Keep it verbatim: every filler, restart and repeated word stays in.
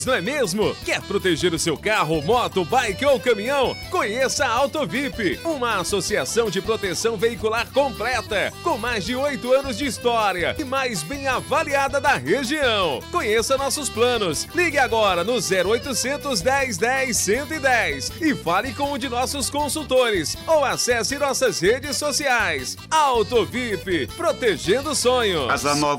Não é mesmo? Quer proteger o seu carro, moto, bike ou caminhão? Conheça a Auto V I P, uma associação de proteção veicular completa, com mais de oito anos de história e mais bem avaliada da região. Conheça nossos planos. Ligue agora no zero oitocentos, dez, dez, cento e dez e fale com um de nossos consultores ou acesse nossas redes sociais. Auto V I P, protegendo sonhos. Casa Nova